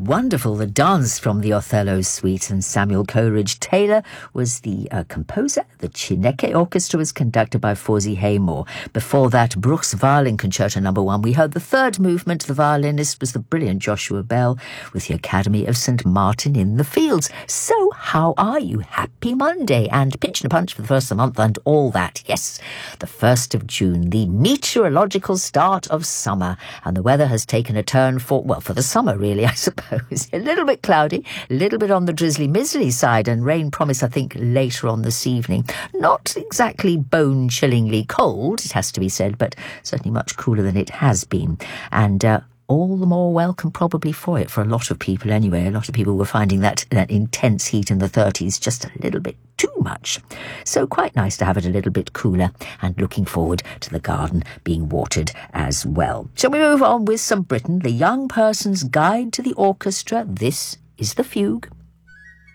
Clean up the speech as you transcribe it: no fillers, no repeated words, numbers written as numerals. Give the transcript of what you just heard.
wonderful. The dance from the Othello Suite, and Samuel Coleridge-Taylor was the composer. The Chineke Orchestra was conducted by Fawzi Haymore. Before that, Bruch's Violin Concerto No. 1. We heard the third movement. The violinist was the brilliant Joshua Bell with the Academy of St. Martin in the Fields. So, how are you? Happy Monday and Pinch and a Punch for the first of the month and all that. Yes, the 1st of June, the meteorological start of summer, and the weather has taken a turn for the summer, really, I suppose. A little bit cloudy, a little bit on the drizzly-mizzly side, and rain promise, I think, later on this evening. Not exactly bone-chillingly cold, it has to be said, but certainly much cooler than it has been. And all the more welcome probably for it, for a lot of people anyway. A lot of people were finding that intense heat in the 30s just a little bit too much. So quite nice to have it a little bit cooler, and looking forward to the garden being watered as well. Shall we move on with some Britain? The Young Person's Guide to the Orchestra. This is the Fugue.